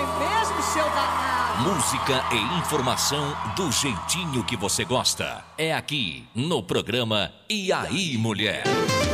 mesmo, seu danado? Música e informação do jeitinho que você gosta. É aqui no programa E aí, Mulher?